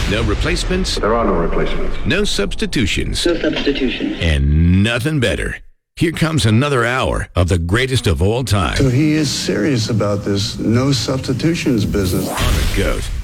No replacements. There are no replacements. No substitutions. No substitution. And nothing better. Here comes another hour of the greatest of all time. So he is serious about this no substitutions business. On the GOAT.